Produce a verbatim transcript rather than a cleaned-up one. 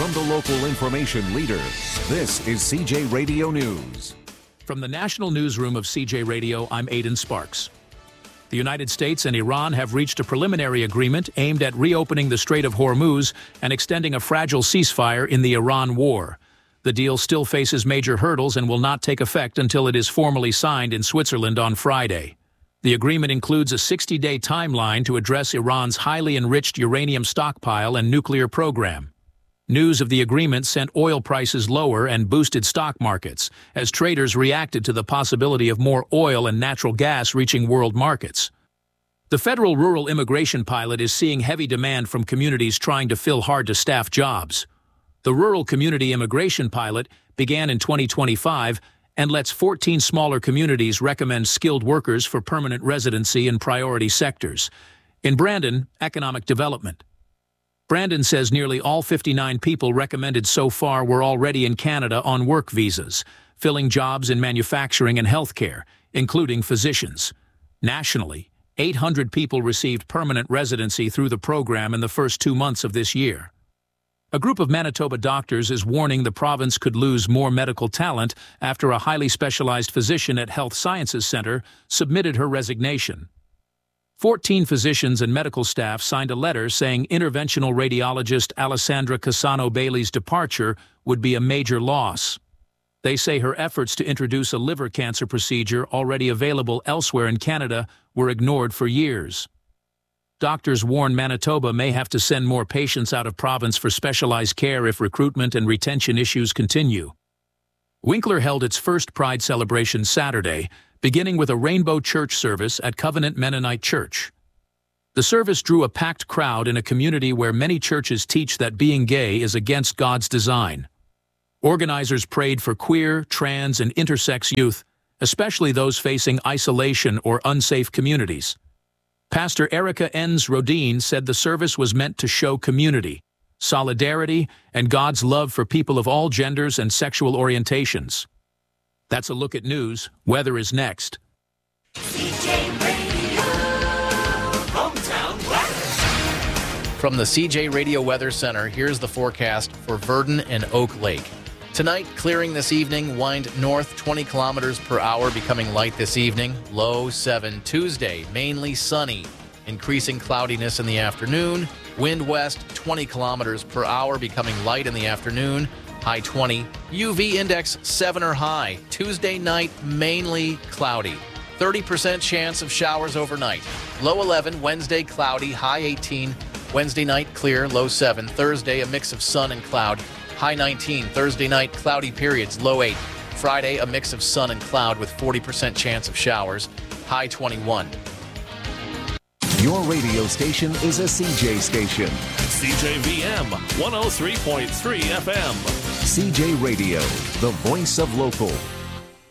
From the local information leader, this is C J Radio News. From the National Newsroom of C J Radio, I'm Aidan Sparks. The United States and Iran have reached a preliminary agreement aimed at reopening the Strait of Hormuz and extending a fragile ceasefire in the Iran war. The deal still faces major hurdles and will not take effect until it is formally signed in Switzerland on Friday. The agreement includes a sixty-day timeline to address Iran's highly enriched uranium stockpile and nuclear program. News of the agreement sent oil prices lower and boosted stock markets as traders reacted to the possibility of more oil and natural gas reaching world markets. The federal rural immigration pilot is seeing heavy demand from communities trying to fill hard-to-staff jobs. The rural community immigration pilot began in twenty twenty-five and lets fourteen smaller communities recommend skilled workers for permanent residency in priority sectors. In Brandon, economic development. Brandon says nearly all fifty-nine people recommended so far were already in Canada on work visas, filling jobs in manufacturing and healthcare, including physicians. Nationally, eight hundred people received permanent residency through the program in the first two months of this year. A group of Manitoba doctors is warning the province could lose more medical talent after a highly specialized physician at Health Sciences Centre submitted her resignation. Fourteen physicians and medical staff signed a letter saying interventional radiologist Alessandra Cassano-Bailey's departure would be a major loss. They say her efforts to introduce a liver cancer procedure already available elsewhere in Canada were ignored for years. Doctors warn Manitoba may have to send more patients out of province for specialized care if recruitment and retention issues continue. Winkler held its first Pride celebration Saturday, beginning with a rainbow church service at Covenant Mennonite Church. The service drew a packed crowd in a community where many churches teach that being gay is against God's design. Organizers prayed for queer, trans, and intersex youth, especially those facing isolation or unsafe communities. Pastor Erica Enns Rodin said the service was meant to show community, solidarity, and God's love for people of all genders and sexual orientations. That's a look at news. Weather is next. C J Radio, hometown weather. From the C J Radio Weather Center, here's the forecast for Virden and Oak Lake. Tonight, clearing this evening, wind north twenty kilometers per hour, becoming light this evening, low seven. Tuesday, mainly sunny, increasing cloudiness in the afternoon, wind west twenty kilometers per hour, becoming light in the afternoon, high twenty. U V index seven or high. Tuesday night, mainly cloudy. thirty percent chance of showers overnight. Low eleven. Wednesday, cloudy. High eighteen. Wednesday night, clear. Low seven. Thursday, a mix of sun and cloud. High nineteen. Thursday night, cloudy periods. Low eight. Friday, a mix of sun and cloud with forty percent chance of showers. High twenty-one. Your radio station is a C J station. C J V M one oh three point three F M. C J Radio, the voice of local.